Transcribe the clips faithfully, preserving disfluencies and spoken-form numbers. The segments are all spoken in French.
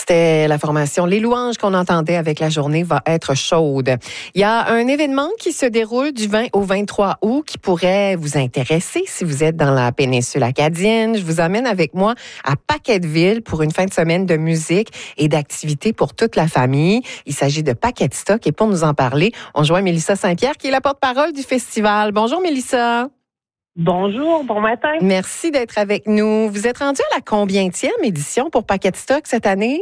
C'était la formation Les Louanges qu'on entendait avec La journée va être chaude. Il y a un événement qui se déroule du vingt au vingt-trois août qui pourrait vous intéresser si vous êtes dans la péninsule acadienne. Je vous amène avec moi à Paquetteville pour une fin de semaine de musique et d'activités pour toute la famille. Il s'agit de Paquette Stock et pour nous en parler, on joint Mélissa Saint-Pierre qui est la porte-parole du festival. Bonjour Mélissa. Bonjour, bon matin. Merci d'être avec nous. Vous êtes rendue à la combientième édition pour Paquette Stock cette année?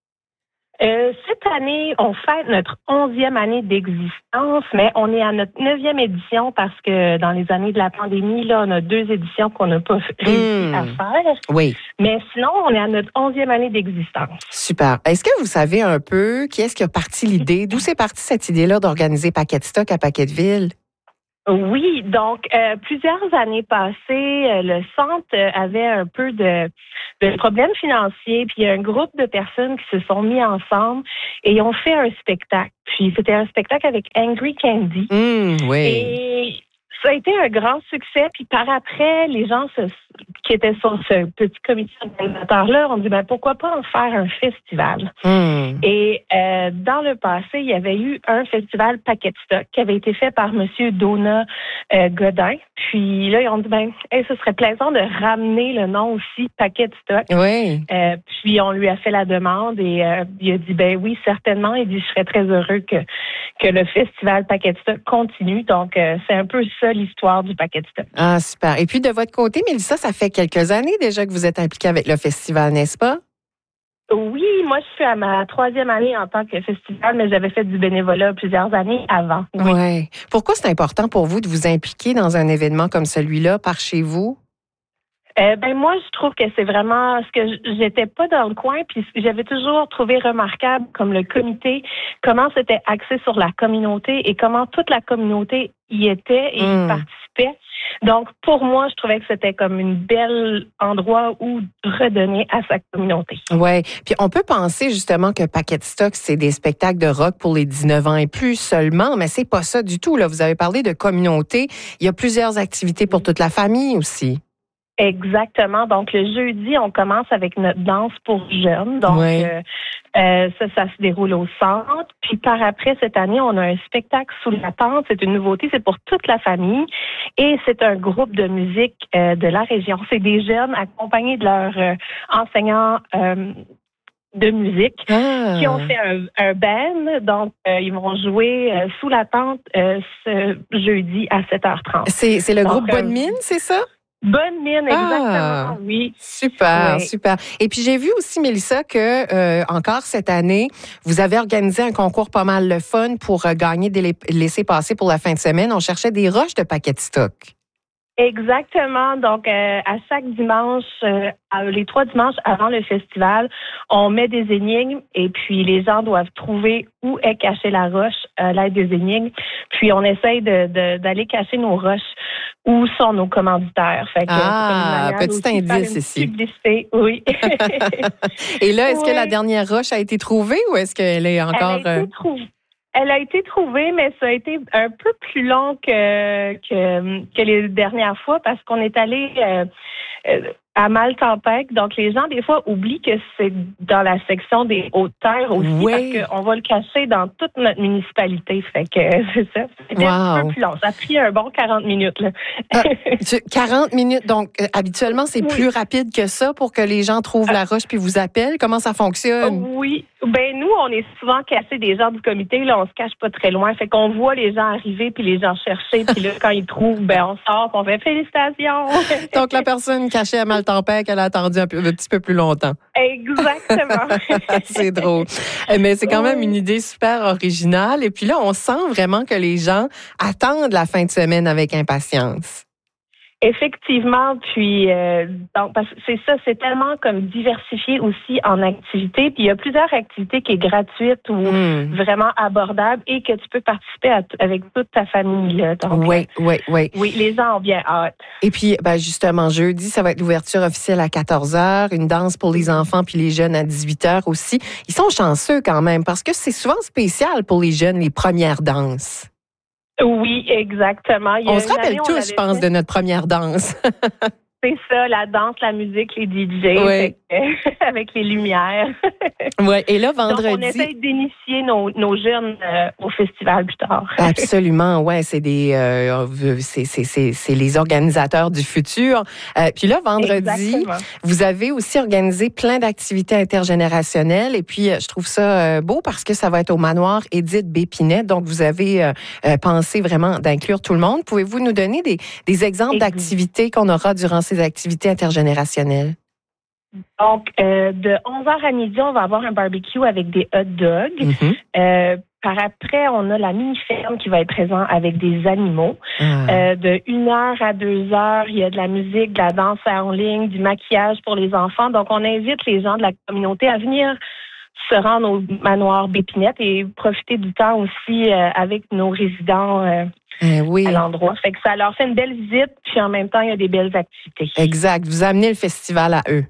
Euh, cette année, on fête notre onzième année d'existence, mais on est à notre neuvième édition parce que dans les années de la pandémie, là, on a deux éditions qu'on n'a pas réussi mmh. à faire. Oui. Mais sinon, on est à notre onzième année d'existence. Super. Est-ce que vous savez un peu qui est-ce qui a parti l'idée? D'où c'est parti cette idée-là d'organiser Paquette Stock à Paquetteville? Oui, donc euh, plusieurs années passées, euh, le centre euh, avait un peu de, de problèmes financiers, puis il y a un groupe de personnes qui se sont mis ensemble et ont fait un spectacle. Puis c'était un spectacle avec Angry Candy. Mmh, oui. Et ça a été un grand succès. Puis par après, les gens se, qui étaient sur ce petit comité organisateur-là ont dit ben pourquoi pas en faire un festival. Mmh. Et euh, dans le passé, il y avait eu un festival Paquette Stock qui avait été fait par Monsieur Dona euh, Godin. Puis là, ils ont dit ben hey, ce serait plaisant de ramener le nom aussi Paquette Stock. Oui. Euh, puis on lui a fait la demande et euh, il a dit ben oui certainement. Il dit je serais très heureux que que le festival Paquette Stock continue. Donc euh, c'est un peu ça l'histoire du Paquette Stock. Ah super. Et puis de votre côté, Mélissa, ça fait quelques années déjà que vous êtes impliquée avec le festival, n'est-ce pas? Oui, moi je suis à ma troisième année en tant que festival, mais j'avais fait du bénévolat plusieurs années avant. Oui. Ouais. Pourquoi c'est important pour vous de vous impliquer dans un événement comme celui-là par chez vous? Euh, ben moi, je trouve que c'est vraiment ce que j'étais pas dans le coin, puis j'avais toujours trouvé remarquable comme le comité, comment c'était axé sur la communauté et comment toute la communauté y était et mmh. y participait. Donc, pour moi, je trouvais que c'était comme une belle endroit où redonner à sa communauté. Oui. Puis, on peut penser justement que Paquette Stock, c'est des spectacles de rock pour les dix-neuf ans et plus seulement, mais c'est pas ça du tout, là. Vous avez parlé de communauté. Il y a plusieurs activités pour toute la famille aussi. Exactement. Donc, le jeudi, on commence avec notre danse pour jeunes. Donc, oui. euh, euh, ça, ça se déroule au centre. Puis, par après, cette année, on a un spectacle sous la tente. C'est une nouveauté. C'est pour toute la famille. Et c'est un groupe de musique euh, de la région. C'est des jeunes accompagnés de leurs euh, enseignants euh, de musique ah. qui ont fait un, un band. Donc, euh, ils vont jouer euh, sous la tente euh, ce jeudi à sept heures trente. C'est, c'est le Donc, groupe Bonne euh, Mine, c'est ça? Bonne mine, exactement, ah, oui. Super, oui. super. Et puis, j'ai vu aussi, Mélissa, que euh, encore cette année, vous avez organisé un concours pas mal le fun pour euh, gagner des laissez-passer pour la fin de semaine. On cherchait des roches de Paquette Stock. Exactement. Donc, euh, à chaque dimanche, euh, les trois dimanches avant le festival, on met des énigmes et puis les gens doivent trouver où est cachée la roche à l'aide des énigmes. Puis, on essaye de, de, d'aller cacher nos roches. Où sont nos commanditaires? Fait que ah, petit indice ici. Publicité, oui. Et là, est-ce oui. que la dernière roche a été trouvée ou est-ce qu'elle est encore... Elle a été trouvée. Elle a été trouvée, mais ça a été un peu plus long que que, que les dernières fois parce qu'on est allé euh, euh, à Maltempec. Donc, les gens, des fois, oublient que c'est dans la section des Hautes-Terres aussi oui. parce qu'on va le cacher dans toute notre municipalité. Fait que c'est ça. C'était wow. un peu plus long. Ça a pris un bon quarante minutes. Là. Ah, quarante minutes. Donc, euh, habituellement, c'est oui. plus rapide que ça pour que les gens trouvent ah. la roche puis vous appellent. Comment ça fonctionne? Oui. Ben nous, on est souvent cachés des gens du comité. Là, on se cache pas très loin. Fait qu'on voit les gens arriver puis les gens chercher. Puis là, quand ils trouvent, ben on sort, on fait félicitations. Donc la personne cachée à Maltempec, elle a attendu un, peu, un petit peu plus longtemps. Exactement. C'est drôle. Mais c'est quand même une idée super originale. Et puis là, on sent vraiment que les gens attendent la fin de semaine avec impatience. Effectivement, puis euh, donc parce que c'est ça, c'est tellement comme diversifié aussi en activités. Puis il y a plusieurs activités qui est gratuites ou mmh. vraiment abordables et que tu peux participer à t- avec toute ta famille. Là. Donc, oui, oui, oui. Oui, les gens ont bien hâte. Et puis, ben justement, jeudi, ça va être l'ouverture officielle à quatorze heures, une danse pour les enfants puis les jeunes à dix-huit heures aussi. Ils sont chanceux quand même parce que c'est souvent spécial pour les jeunes, les premières danses. Oui, exactement. Il y a On se rappelle tous, je pense, fait... de notre première danse. C'est ça, la danse, la musique, les D J, oui. avec les lumières. Oui, et là, vendredi... Donc, on essaie d'initier nos, nos jeunes euh, au festival plus tard. Absolument, ouais, c'est des, euh, c'est, c'est, c'est, c'est les organisateurs du futur. Euh, puis là, vendredi, exactement. Vous avez aussi organisé plein d'activités intergénérationnelles, et puis je trouve ça euh, beau parce que ça va être au manoir Édith Bépinet. Donc, vous avez euh, pensé vraiment d'inclure tout le monde. Pouvez-vous nous donner des, des exemples exactement. d'activités qu'on aura durant ces activités intergénérationnelles? Donc, euh, de onze heures à midi, on va avoir un barbecue avec des hot dogs. Mm-hmm. Euh, par après, on a la mini-ferme qui va être présente avec des animaux. Ah. Euh, de une heure à deux heures, il y a de la musique, de la danse en ligne, du maquillage pour les enfants. Donc, on invite les gens de la communauté à venir se rendre au manoir Bépinette et profiter du temps aussi euh, avec nos résidents euh, eh oui. à l'endroit. Fait que ça leur fait une belle visite, puis en même temps, il y a des belles activités. Exact. Vous amenez le festival à eux.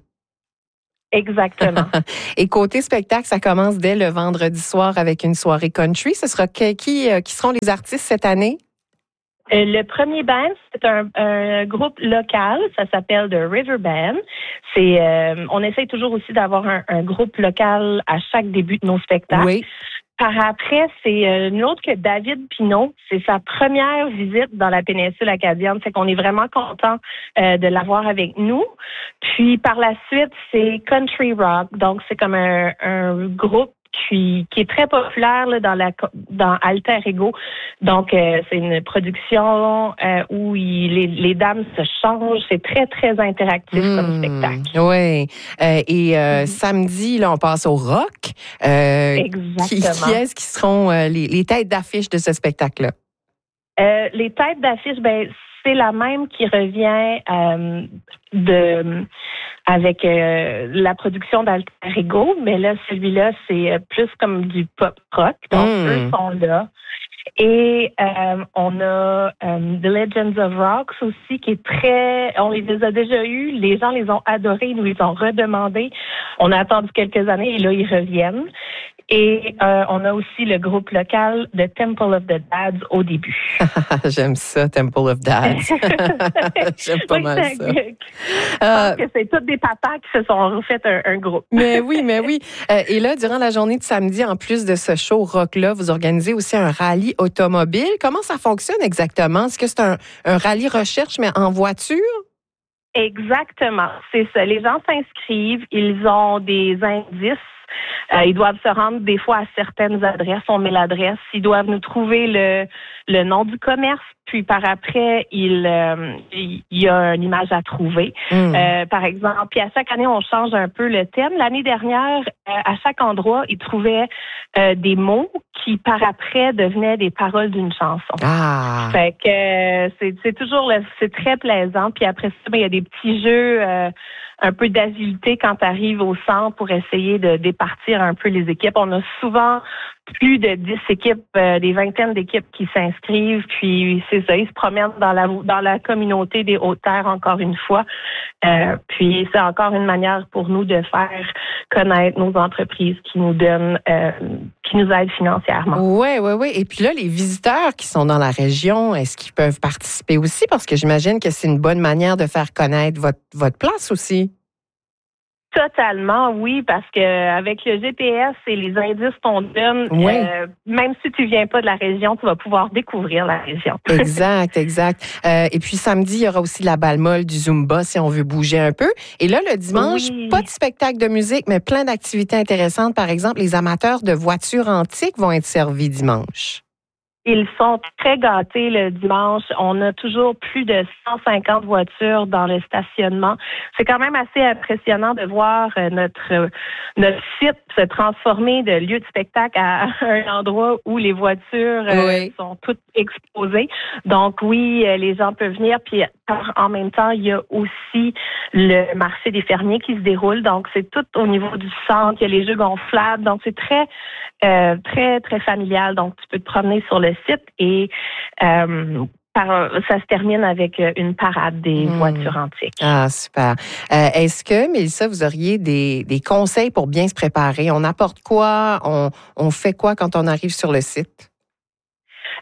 Exactement. Et côté spectacle, ça commence dès le vendredi soir avec une soirée country. Ce sera qui, qui, qui seront les artistes cette année? Euh, le premier band, c'est un, un groupe local. Ça s'appelle The River Band. C'est, euh, on essaye toujours aussi d'avoir un, un groupe local à chaque début de nos spectacles. Oui. Par après, c'est euh, une autre que David Pinault. C'est sa première visite dans la péninsule acadienne. C'est qu'on est vraiment content euh, de l'avoir avec nous. Puis par la suite, c'est Country Rock. Donc, c'est comme un, un groupe qui, qui est très populaire là, dans la dans Alter Ego. Donc, euh, c'est une production euh, où il, les, les dames se changent. C'est très, très interactif mmh, comme spectacle. Oui. Euh, et euh, mmh. samedi, là, on passe au rock. Euh, Exactement. Qui, qui est-ce qui seront euh, les, les têtes d'affiche de ce spectacle-là? Euh, les têtes d'affiche, ben c'est la même qui revient euh, de avec euh, la production d'Alter Ego, mais là, celui-là, c'est plus comme du pop rock. Donc, mmh. eux sont là. Et euh, on a euh, The Legends of Rocks aussi, qui est très... On les a déjà eus, les gens les ont adorés, ils nous les ont redemandés. On a attendu quelques années et là, ils reviennent. Et euh, on a aussi le groupe local de Temple of the Dads au début. J'aime ça, Temple of Dads. J'aime pas oui, mal ça. Je pense que c'est tous des papas qui se sont refait un, un groupe. Mais oui, mais oui. Euh, et là, durant la journée de samedi, en plus de ce show rock-là, vous organisez aussi un rallye automobile. Comment ça fonctionne exactement? Est-ce que c'est un, un rallye recherche, mais en voiture? Exactement, c'est ça. Les gens s'inscrivent, ils ont des indices. Euh, ils doivent se rendre des fois à certaines adresses. On met l'adresse. Ils doivent nous trouver le, le nom du commerce. Puis par après, il, euh, il y a une image à trouver. Mmh. Euh, par exemple, puis à chaque année, on change un peu le thème. L'année dernière, euh, à chaque endroit, ils trouvaient euh, des mots qui par après devenaient des paroles d'une chanson. Ah. Fait que euh, c'est, c'est toujours le, c'est très plaisant. Puis après ça, ben, il y a des petits jeux. Euh, un peu d'agilité quand tu arrives au centre pour essayer de départir un peu les équipes. On a souvent plus de dix équipes, euh, des vingtaines d'équipes qui s'inscrivent, puis c'est ça, ils se promènent dans la dans la communauté des Hautes-Terres encore une fois. Euh, puis c'est encore une manière pour nous de faire connaître nos entreprises qui nous donnent, euh, qui nous aident financièrement. Oui, oui, oui. Et puis là, les visiteurs qui sont dans la région, est-ce qu'ils peuvent participer aussi? Parce que j'imagine que c'est une bonne manière de faire connaître votre, votre place aussi. Totalement, oui, parce que avec le G P S et les indices qu'on donne, oui. euh, même si tu viens pas de la région, tu vas pouvoir découvrir la région. Exact, exact. Euh, et puis samedi, il y aura aussi la balle molle du Zumba si on veut bouger un peu. Et là, le dimanche, oui. pas de spectacle de musique, mais plein d'activités intéressantes. Par exemple, les amateurs de voitures antiques vont être servis dimanche. Ils sont très gâtés le dimanche. On a toujours plus de cent cinquante voitures dans le stationnement. C'est quand même assez impressionnant de voir notre notre site se transformer de lieu de spectacle à un endroit où les voitures oui. sont toutes exposées. Donc oui, les gens peuvent venir. Puis en même temps, il y a aussi le marché des fermiers qui se déroule. Donc c'est tout au niveau du centre. Il y a les jeux gonflables. Donc c'est très euh, très très familial. Donc tu peux te promener sur le site et euh, par, ça se termine avec une parade des mmh. voitures antiques. Ah, super. Euh, est-ce que, Mélissa, vous auriez des, des conseils pour bien se préparer? On apporte quoi? On, on fait quoi quand on arrive sur le site?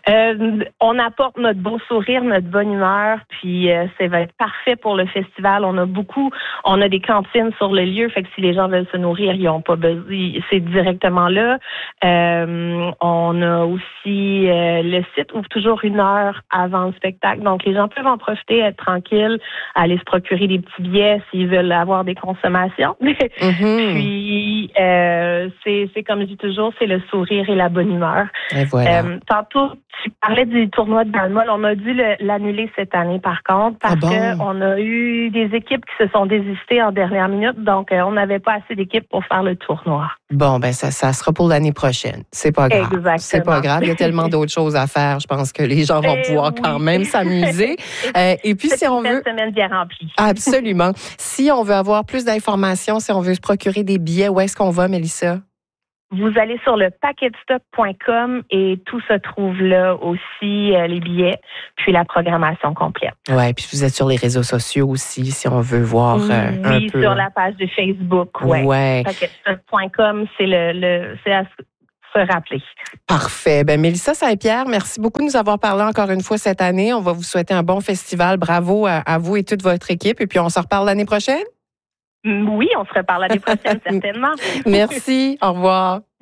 Euh, on apporte notre beau sourire, notre bonne humeur, puis euh, ça va être parfait pour le festival. On a beaucoup, on a des cantines sur le lieu, fait que si les gens veulent se nourrir, ils ont pas besoin, c'est directement là. Euh, on a aussi euh, le site ouvre toujours une heure avant le spectacle, donc les gens peuvent en profiter, être tranquilles, aller se procurer des petits billets s'ils veulent avoir des consommations. Mm-hmm. Puis euh, c'est, c'est comme je dis toujours, c'est le sourire et la bonne humeur. Et voilà. Euh, tantôt, tu parlais du tournoi de Balmol. On a dû le, l'annuler cette année, par contre, parce ah bon? qu'on a eu des équipes qui se sont désistées en dernière minute. Donc, euh, on n'avait pas assez d'équipes pour faire le tournoi. Bon, ben ça, ça sera pour l'année prochaine. C'est pas grave. Exactement. C'est pas grave. Il y a tellement d'autres choses à faire. Je pense que les gens vont pouvoir oui. quand même s'amuser. Euh, et puis, c'est si on veut... une semaine bien remplie. Absolument. Si on veut avoir plus d'informations, si on veut se procurer des billets, où est-ce qu'on va, Mélissa? Vous allez sur le paquetstock point com et tout se trouve là aussi, euh, les billets, puis la programmation complète. Oui, puis vous êtes sur les réseaux sociaux aussi, si on veut voir euh, oui, un peu. Oui, sur la page de Facebook, oui. Ouais. paquetstock point com, c'est le, le c'est à se rappeler. Parfait. Ben Mélissa Saint-Pierre, merci beaucoup de nous avoir parlé encore une fois cette année. On va vous souhaiter un bon festival. Bravo à, à vous et toute votre équipe. Et puis, on se reparle l'année prochaine? Oui, on se reparle l'année prochaine, certainement. Merci. Au revoir.